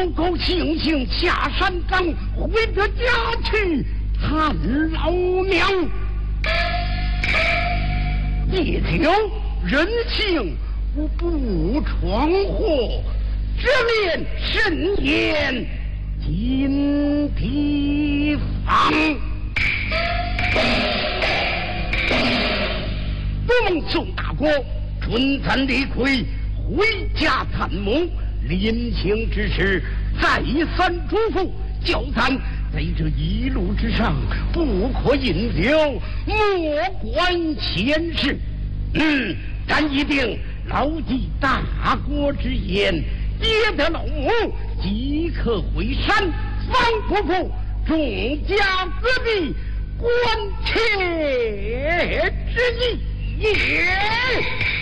狗悻悻下山岗，回得家去看老娘。一条人性不闯祸，这面慎言金提防。不梦宋大国春残力亏，回家探母，临行之时再三嘱咐，叫咱在这一路之上不可饮酒，莫管闲事。咱一定牢记大国之言，接得老母即刻回山，方不负众家子弟关切之意也。